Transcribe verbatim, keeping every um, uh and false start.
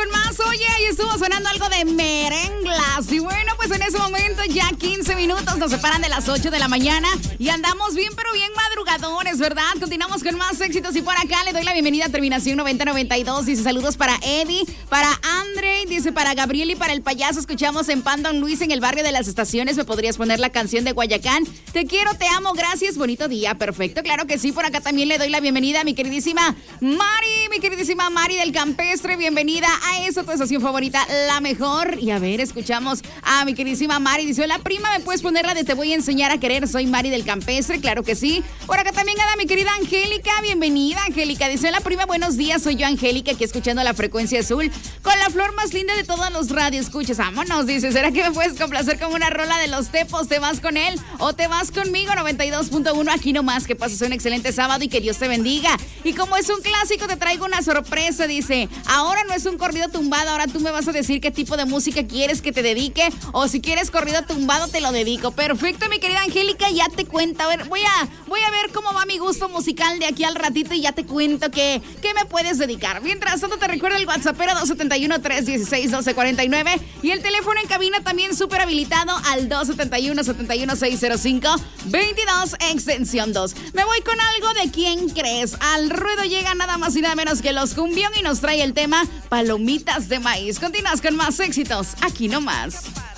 con más. Oye, ahí estuvo sonando algo de merenglas. Y bueno, pues en ese momento ya quince minutos nos separan de las ocho de la mañana. Y andamos bien, pero bien madrugadores, ¿verdad? Continuamos con más éxitos. Y por acá le doy la bienvenida a terminación noventa noventa y dos. Dice saludos para Eddie, para Andre, dice para Gabriel y para el payaso. Escuchamos en Pan Don Luis en el barrio de las estaciones. ¿Me podrías poner la canción de Guayacán? Te quiero, te amo, gracias, bonito día. Perfecto, claro que sí. Por acá también le doy la bienvenida a mi queridísima Mari, mi queridísima Mari del Campestre. Bienvenida a eso, tu estación favorita, la mejor. Y a ver, escuchamos a mi queridísima Mari. Dice, hola prima, ¿me puedes poner la de Te voy a enseñar a querer? Soy Mari del Campestre, claro que sí. Por acá también anda mi querida Angélica. Bienvenida, Angélica. Dice, hola prima, buenos días. Soy yo, Angélica, aquí escuchando la frecuencia azul con la flor más linda de todos los radioescuchas. Vámonos, dice, ¿será que me puedes complacer con una rola de los Tepos? ¿Te vas con él o te vas conmigo? noventa y dos punto uno, aquí nomás. Que pases un excelente sábado y que Dios te bendiga. Y como es un clásico, te traigo una sorpresa. Dice, ahora no es un corrido tumbado, ahora tú me vas a decir qué tipo de música quieres que te dedique, o si quieres corrido tumbado te lo dedico. Perfecto, mi querida Angélica, ya te cuento. A ver, voy a, voy a ver cómo va mi gusto musical de aquí al ratito y ya te cuento qué, qué me puedes dedicar. Mientras tanto te recuerdo el WhatsApp era dos siete uno, tres uno seis, uno dos cuatro nueve y el teléfono en cabina también súper habilitado al dos siete uno, siete uno seis cero cinco, veintidós extensión dos. Me voy con algo de ¿Quién crees? Al ruedo llega nada más y nada menos que Los Cumbión y nos trae el tema Palomitas de Maíz. Continúas con más éxitos, aquí nomás.